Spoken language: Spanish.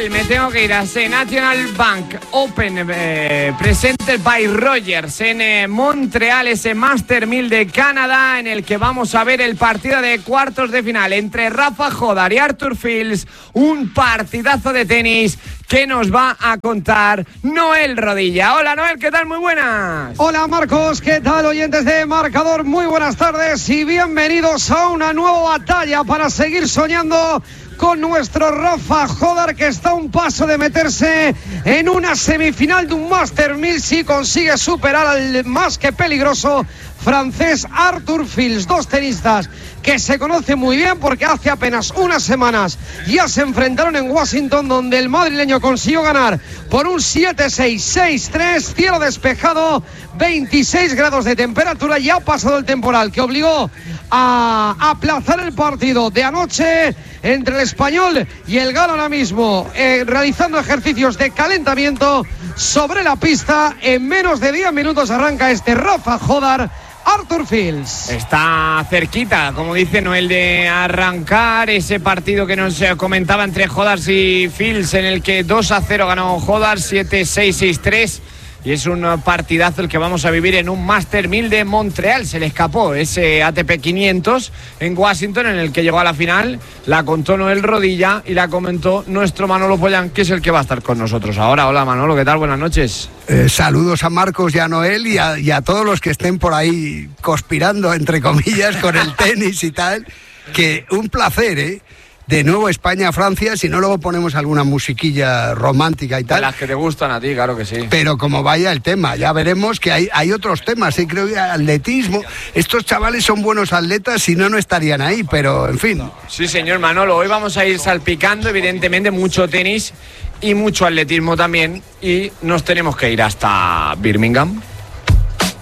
Nacional, me tengo que ir a ese National Bank Open presented by Rogers en Montreal, ese Master 1000 de Canadá, en el que vamos a ver el partido de cuartos de final entre Rafa Jodar y Arthur Fils, un partidazo de tenis que nos va a contar Noel Rodilla. Hola Noel, ¿qué tal? Muy buenas. Hola Marcos, ¿qué tal? Oyentes de Marcador, muy buenas tardes y bienvenidos a una nueva batalla para seguir soñando con nuestro Rafa Jodar, que está a un paso de meterse en una semifinal de un Master 1000 si consigue superar al más que peligroso francés Arthur Fils. Dos tenistas que se conocen muy bien porque hace apenas unas semanas ya se enfrentaron en Washington, donde el madrileño consiguió ganar por un 7-6, 6-3, cielo despejado, 26 grados de temperatura. Ya ha pasado el temporal que obligó a aplazar el partido de anoche entre el español y el galo, ahora mismo realizando ejercicios de calentamiento sobre la pista. En menos de 10 minutos arranca este Rafa Jodar Arthur Fils. Está cerquita, como dice Noel, de arrancar ese partido que nos comentaba entre Jodar y Fils, en el que 2-0 ganó Jodar, 7-6, 6-3. Y es un partidazo el que vamos a vivir en un Master 1000 de Montreal. Se le escapó ese ATP 500 en Washington, en el que llegó a la final. La contó Noel Rodilla y la comentó nuestro Manolo Pollán, que es el que va a estar con nosotros ahora. Hola Manolo, ¿qué tal? Buenas noches. Saludos a Marcos y a Noel y a todos los que estén por ahí conspirando, entre comillas, con el tenis y tal. Que un placer, ¿eh? De nuevo España-Francia, si no luego ponemos alguna musiquilla romántica y tal. De las que te gustan a ti, claro que sí. Pero como vaya el tema, ya veremos que hay otros temas, ¿eh? Creo que atletismo, estos chavales son buenos atletas, si no, no estarían ahí, pero en fin. Sí, señor Manolo, hoy vamos a ir salpicando, evidentemente, mucho tenis y mucho atletismo también, y nos tenemos que ir hasta Birmingham.